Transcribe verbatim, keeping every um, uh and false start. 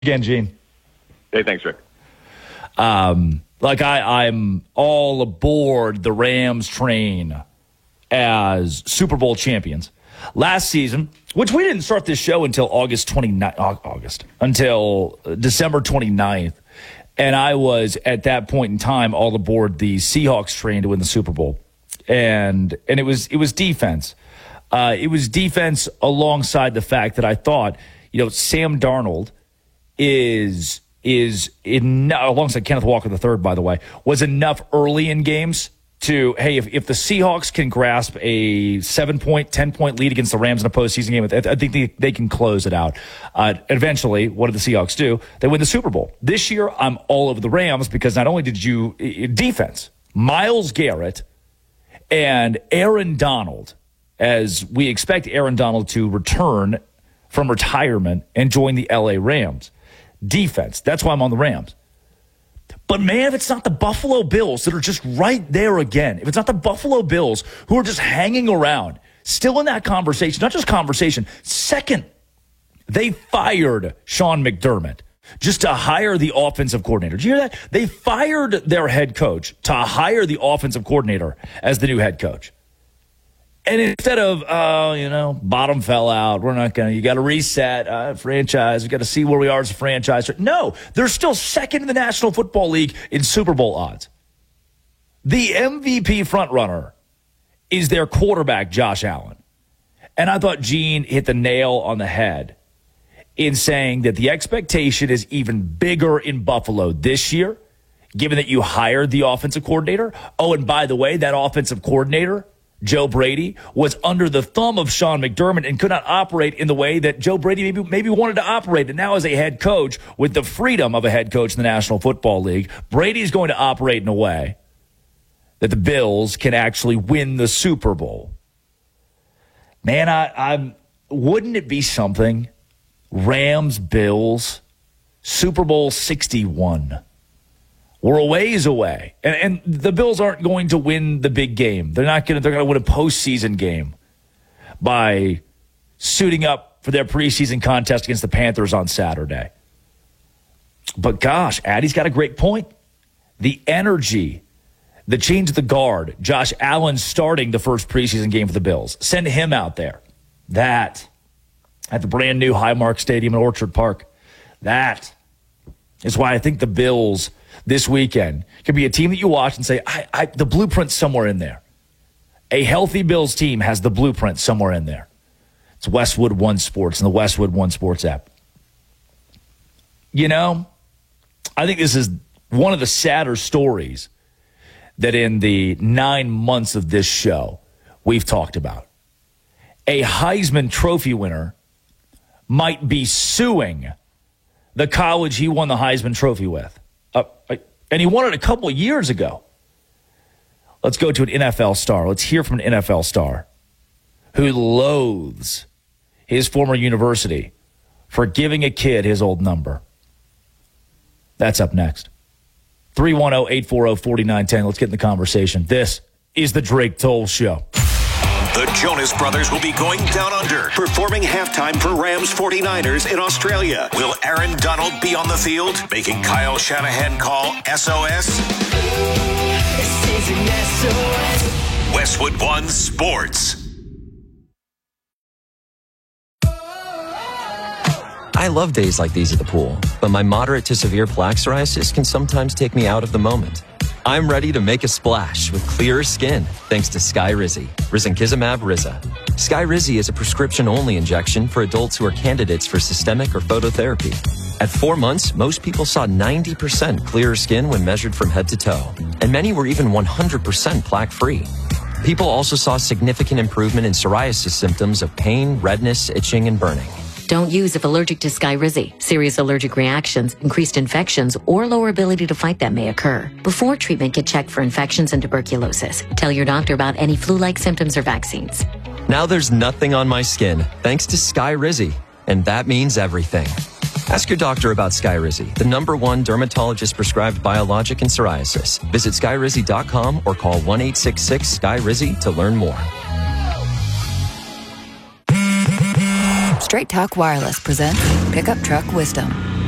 Again, Gene. Hey, thanks, Rick. Um, like I, I'm all aboard the Rams train as Super Bowl champions. Last season, which we didn't start this show until August twenty-ninth, August, until December twenty-ninth. And I was, at that point in time, all aboard the Seahawks train to win the Super Bowl. And and it was it was defense. Uh, it was defense alongside the fact that I thought, you know, Sam Darnold is is in, alongside Kenneth Walker the third, by the way, was enough early in games to, hey, if, if the Seahawks can grasp a seven-point, ten-point lead against the Rams in a postseason game, I think they, they can close it out. Uh, eventually, what do the Seahawks do? They win the Super Bowl. This year, I'm all over the Rams because not only did you – defense, Myles Garrett and Aaron Donald, as we expect Aaron Donald to return from retirement and join the L A Rams. Defense, that's why I'm on the Rams. But, man, if it's not the Buffalo Bills that are just right there again, if it's not the Buffalo Bills who are just hanging around, still in that conversation, not just conversation, second, they fired Sean McDermott just to hire the offensive coordinator. Did you hear that? They fired their head coach to hire the offensive coordinator as the new head coach. And instead of, oh, you know, bottom fell out, we're not going to, you got to reset, uh, franchise, we got to see where we are as a franchise. No, they're still second in the National Football League in Super Bowl odds. The M V P frontrunner is their quarterback, Josh Allen. And I thought Gene hit the nail on the head in saying that the expectation is even bigger in Buffalo this year, given that you hired the offensive coordinator. Oh, and by the way, that offensive coordinator, Joe Brady, was under the thumb of Sean McDermott and could not operate in the way that Joe Brady maybe maybe wanted to operate. And now as a head coach, with the freedom of a head coach in the National Football League, Brady's going to operate in a way that the Bills can actually win the Super Bowl. Man, I, I'm wouldn't it be something? Rams, Bills, Super Bowl sixty-one. We're a ways away, and, and the Bills aren't going to win the big game. They're not going to. They're going to win a postseason game by suiting up for their preseason contest against the Panthers on Saturday. But gosh, Addie's got a great point. The energy, the change of the guard. Josh Allen starting the first preseason game for the Bills. Send him out there. That at the brand new Highmark Stadium in Orchard Park. That is why I think the Bills this weekend could be a team that you watch and say, I, I, the blueprint's somewhere in there. A healthy Bills team has the blueprint somewhere in there. It's Westwood One Sports and the Westwood One Sports app. You know, I think this is one of the sadder stories that in the nine months of this show we've talked about. A Heisman Trophy winner might be suing the college he won the Heisman Trophy with. Uh, and he won it a couple of years ago. Let's go to an N F L star. Let's hear from an N F L star who loathes his former university for giving a kid his old number. That's up next. three one zero, eight four zero, four nine one zero. Let's get in the conversation. This is the Drake Toll Show. The Jonas Brothers will be going down under, performing halftime for Rams forty-niners in Australia. Will Aaron Donald be on the field, making Kyle Shanahan call S O S? This is an S O S. Westwood One Sports. I love days like these at the pool, but my moderate to severe plaque psoriasis can sometimes take me out of the moment. I'm ready to make a splash with clearer skin thanks to Skyrizi, Risankizumab Riza. Skyrizi is a prescription-only injection for adults who are candidates for systemic or phototherapy. At four months, most people saw ninety percent clearer skin when measured from head to toe, and many were even one hundred percent plaque-free. People also saw significant improvement in psoriasis symptoms of pain, redness, itching, and burning. Don't use if allergic to Skyrizi. Serious allergic reactions, increased infections, or lower ability to fight them may occur. Before treatment, get checked for infections and tuberculosis. Tell your doctor about any flu-like symptoms or vaccines. Now there's nothing on my skin thanks to Skyrizi, and that means everything. Ask your doctor about Skyrizi, the number one dermatologist-prescribed biologic in psoriasis. Visit Skyrizi dot com or call one eight six six, S K Y R I Z I to learn more. Straight Talk Wireless presents Pickup Truck Wisdom.